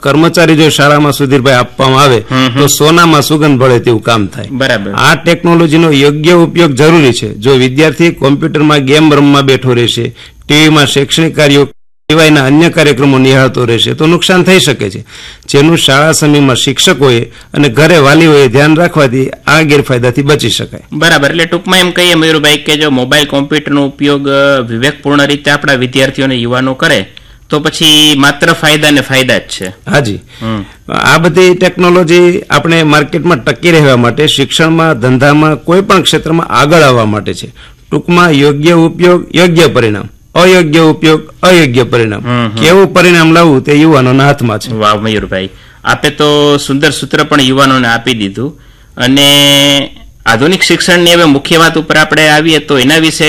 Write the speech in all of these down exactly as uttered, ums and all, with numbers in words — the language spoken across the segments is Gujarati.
કર્મચારી જો શાળામાં સુધીરભાઈ આપવામાં આવે તો સોનામાં સુગંધ ભળે તેવું કામ થાય. બરાબર. આ ટેકનોલોજીનો યોગ્ય ઉપયોગ જરૂરી છે. જો વિદ્યાર્થી કોમ્પ્યુટરમાં ગેમ રમવા બેઠો રહેશે, ટીવીમાં શૈક્ષણિક કાર્યો સિવાયના અન્ય કાર્યક્રમો નિહાળતો રહેશે તો નુકસાન થઈ શકે છે, જેનું શાળા સમયમાં શિક્ષકોએ અને ઘરે વાલીઓએ ધ્યાન રાખવાથી આ ગેરફાયદાથી બચી શકાય. બરાબર. એટલે ટૂંકમાં એમ કહીએ મયુરભાઈ કે જો મોબાઈલ કોમ્પ્યુટરનો ઉપયોગ વિવેકપૂર્ણ રીતે આપણા વિદ્યાર્થીઓ અને યુવાનો કરે તો પછી માત્ર ફાયદા ને ફાયદા જ છે. હાજી, આ બધી ટેકનોલોજી આપણે માર્કેટમાં ટકી રહેવા માટે, શિક્ષણમાં, ધંધામાં, કોઈ પણ ક્ષેત્રમાં આગળ આવવા માટે છે. ટૂંકમાં યોગ્ય ઉપયોગ યોગ્ય પરિણામ, અયોગ્ય ઉપયોગ અયોગ્ય પરિણામ. કેવું પરિણામ લાવવું તે યુવાનોના હાથમાં છે. વાહ મયુરભાઈ, આપે તો સુંદર સૂત્ર પણ યુવાનોને આપી દીધું. અને આધુનિક શિક્ષણની હવે મુખ્ય વાત ઉપર આપણે આવીએ તો એના વિશે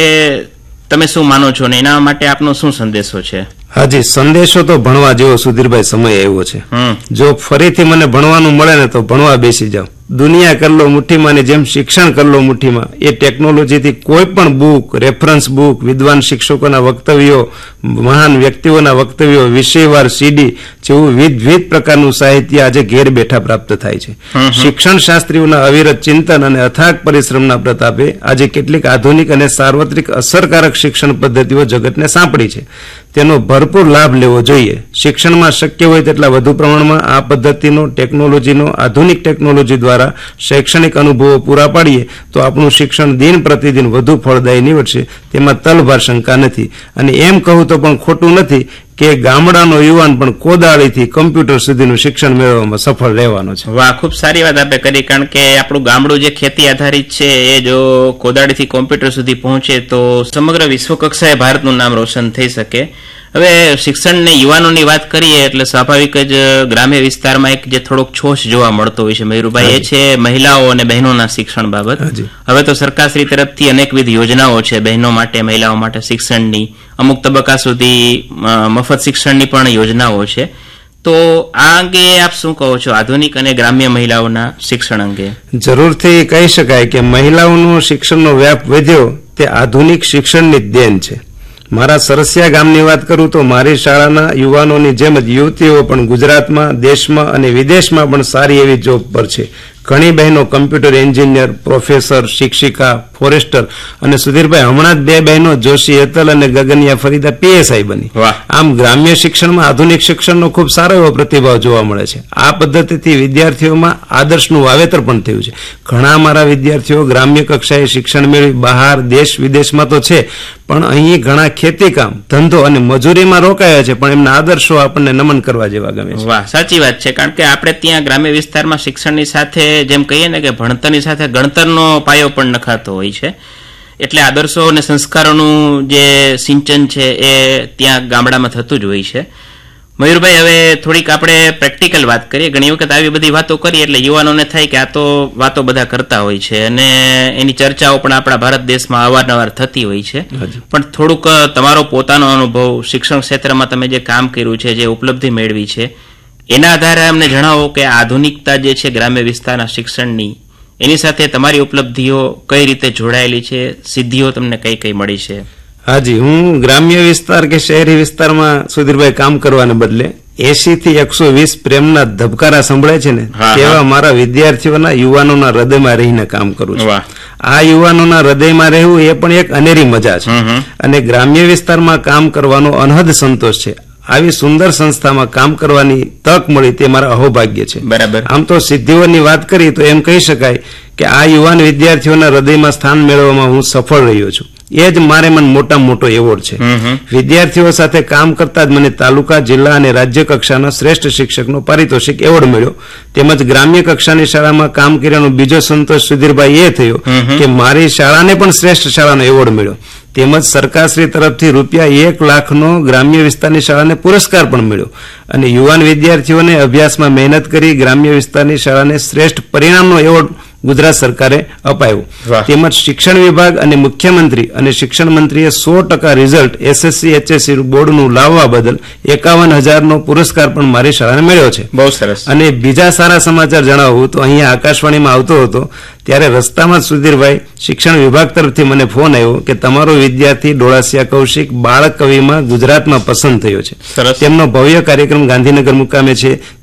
તમે શું માનો છો ને એના માટે આપનો શું સંદેશો છે? હાજી, સંદેશો તો ભણવા જેવો સુધીરભાઈ સમય આવ્યો છે. જો ફરીથી મને ભણવાનું મળે ને તો ભણવા બેસી જાવ. દુનિયા કરલો મુઠ્ઠીમાં ને જેમ શિક્ષણ કરલો મુઠ્ઠીમાં, એ ટેકનોલોજીથી કોઈ પણ બુક, રેફરન્સ બુક, વિદ્વાન શિક્ષકોના વક્તવ્યો, મહાન વ્યક્તિઓના વક્તવ્યો, વિષયવાર સીડી જેવું વિવિધ પ્રકારનું સાહિત્ય આજે ઘેર બેઠા પ્રાપ્ત થાય છે. શિક્ષણ શાસ્ત્રીઓના અવિરત ચિંતન અને અથાગ પરિશ્રમના પ્રતાપે આજે કેટલીક આધુનિક અને સાર્વત્રિક અસરકારક શિક્ષણ પદ્ધતિઓ જગતને સાંપડી છે. તેનો ભરપૂર લાભ લેવો જોઈએ. શિક્ષણમાં શક્ય હોય તેટલા વધુ પ્રમાણમાં આ પદ્ધતિનો, ટેકનોલોજીનો, આધુનિક ટેકનોલોજી દ્વારા શૈક્ષણિક અનુભવો પૂરા પાડીએ તો આપણું શિક્ષણ દિન પ્રતિદિન વધુ ફળદાયી નીવડશે. તેમાં તલભાર શંકા નથી. અને એમ કહું તો પણ ખોટું નથી કે ગામડાનો યુવાન પણ કોદાળીથી કમ્પ્યુટર સુધીનું શિક્ષણ મેળવવામાં સફળ રહેવાનો છે. વાહ, ખૂબ સારી વાત આપણે કરી. કારણ કે આપણું ગામડું જે ખેતી આધારિત છે એ જો કોદાળીથી કોમ્પ્યુટર સુધી પહોંચે તો સમગ્ર વિશ્વ કક્ષાએ ભારતનું નામ રોશન થઈ શકે. હવે શિક્ષણને યુવાનોની વાત કરીએ એટલે સ્વાભાવિક જ ગ્રામ્ય વિસ્તારમાં એક જે થોડોક છોછ જોવા મળતો હોય છે મયુરભાઈ, એ છે મહિલાઓ અને બહેનોના શિક્ષણ બાબત. હવે તો સરકારશ્રી તરફથી અનેકવિધ યોજનાઓ છે બહેનો માટે, મહિલાઓ માટે શિક્ષણની. અમુક તબક્કા સુધી મફત શિક્ષણની પણ યોજનાઓ છે. તો આ અંગે આપ શું કહો છો આધુનિક અને ગ્રામ્ય મહિલાઓના શિક્ષણ અંગે? જરૂરથી કહી શકાય કે મહિલાઓનો શિક્ષણનો વ્યાપ વધ્યો તે આધુનિક શિક્ષણની જ દેન છે. મારા સરસિયા ગામની વાત કરું તો મારી શાળાના યુવાનોની જેમ જ યુવતીઓ પણ ગુજરાતમાં, દેશમાં અને વિદેશમાં પણ સારી એવી જોબ પર છે. ઘણી બહેનો કમ્પ્યુટર એન્જિનિયર, પ્રોફેસર, શિક્ષિકા, ફોરેસ્ટર અને સુધીરભાઈ હમણાં જ બે બહેનો જોશી હેતલ અને ગગનિયા ફરીદા પીએસઆઈ બની. આમ ગ્રામ્ય શિક્ષણમાં આધુનિક શિક્ષણનો ખૂબ સારો એવો પ્રતિભાવ જોવા મળે છે. આ પદ્ધતિથી વિદ્યાર્થીઓમાં આદર્શનું વાવેતર પણ થયું છે. ઘણા મારા વિદ્યાર્થીઓ ગ્રામ્ય કક્ષાએ શિક્ષણ મેળવી બહાર, દેશ વિદેશમાં તો છે, પણ અહીં ઘણા ખેતીકામ, ધંધો અને મજૂરીમાં રોકાયા છે. પણ એમના આદર્શો આપણને નમન કરવા જેવા ગમે છે. વાહ, સાચી વાત છે. કારણ કે આપણે ત્યાં ગ્રામ્ય વિસ્તારમાં શિક્ષણની સાથે જેમ કહીએ ને કે ભણતરની સાથે ગણતરનો પાયો પણ નખાતો હોય છે. એટલે આદર્શો અને સંસ્કારોનું જે સિંચન છે એ ત્યાં ગામડામાં થતું જ હોય છે. મયુરભાઈ, હવે થોડીક આપણે પ્રેક્ટિકલ વાત કરીએ. ઘણી વખત આવી બધી વાતો કરીએ એટલે યુવાનોને થાય કે આ તો વાતો બધા કરતા હોય છે અને એની ચર્ચાઓ પણ આપણા ભારત દેશમાં અવારનવાર થતી હોય છે. પણ થોડુંક તમારો પોતાનો અનુભવ, શિક્ષણ ક્ષેત્રમાં તમે જે કામ કર્યું છે, જે ઉપલબ્ધિ મેળવી છે, એના આધારે અમને જણાવો કે આધુનિકતા જે છે ગ્રામ્ય વિસ્તારના શિક્ષણની, એની સાથે તમારી ઉપલબ્ધિઓ કઈ રીતે જોડાયેલી છે, સિદ્ધિઓ તમને કઈ કઈ મળી છે? હાજી, હું ગ્રામ્ય વિસ્તાર કે શહેરી વિસ્તારમાં સુધીરભાઈ કામ કરવાને બદલે એસી થી એકસો વીસ પ્રેમના ધબકારા સંભળાય છે ને તેવા મારા વિદ્યાર્થીઓના, યુવાનોના હૃદયમાં રહીને કામ કરું છું. આ યુવાનોના હૃદયમાં રહેવું એ પણ એક અનેરી મજા છે અને ગ્રામ્ય વિસ્તારમાં કામ કરવાનો અનહદ સંતોષ છે. આવી સુંદર સંસ્થામાં કામ કરવાની તક મળી તે મારા અહોભાગ્ય છે. બરાબર. આમ તો સિદ્ધિઓની વાત કરી તો એમ કહી શકાય કે આ યુવાન વિદ્યાર્થીઓના હૃદયમાં સ્થાન મેળવવામાં હું સફળ રહ્યો છું. એ જ મારે મને મોટામાં મોટો એવોર્ડ છે. વિદ્યાર્થીઓ સાથે કામ કરતા જ મને તાલુકા, જિલ્લા અને રાજ્ય કક્ષાના શ્રેષ્ઠ શિક્ષકનો પારિતોષિક એવોર્ડ મળ્યો. તેમજ ગ્રામ્ય કક્ષાની શાળામાં કામ કર્યાનો બીજો સંતોષ સુધીરભાઈ એ થયો કે મારી શાળાને પણ શ્રેષ્ઠ શાળાનો એવોર્ડ મળ્યો. તેમજ સરકારશ્રી તરફથી રૂપિયા એક લાખનો ગ્રામ્ય વિસ્તારની શાળાને પુરસ્કાર પણ મળ્યો અને યુવાન વિદ્યાર્થીઓને અભ્યાસમાં મહેનત કરી ગ્રામ્ય વિસ્તારની શાળાને શ્રેષ્ઠ પરિણામનો એવોર્ડ ગુજરાત સરકારે અપાયો. તેમજ શિક્ષણ વિભાગ અને મુખ્યમંત્રી અને શિક્ષણ મંત્રીએ સો ટકા રિઝલ્ટ એસએસસી એચએસસી બોર્ડનું લાવવા બદલ એકાવન હજારનો પુરસ્કાર પણ મારી શાળાને મળ્યો છે. બહુ સરસ. અને બીજા સારા સમાચાર જણાવું તો અહીંયા આકાશવાણીમાં આવતો હતો ત્યારે રસ્તામાં જ સુધીરભાઈ શિક્ષણ વિભાગ તરફથી મને ફોન આવ્યો કે તમારો વિદ્યાર્થી ડોળાસિયા કૌશિક બાળક કવિમાં ગુજરાતમાં પસંદ થયો છે. તેમનો ભવ્ય કાર્યક્રમ ગાંધીનગર મુકામે છે.